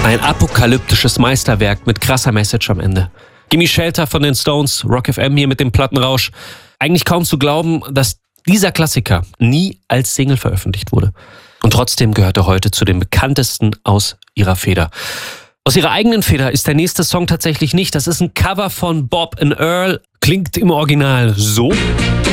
Ein apokalyptisches Meisterwerk mit krasser Message am Ende. Gimme Shelter von den Stones, Rock FM hier mit dem Plattenrausch. Eigentlich kaum zu glauben, dass dieser Klassiker nie als Single veröffentlicht wurde. Und trotzdem gehört er heute zu den bekanntesten aus ihrer Feder. Aus ihrer eigenen Feder ist der nächste Song tatsächlich nicht. Das ist ein Cover von Bob and Earl. Klingt im Original so.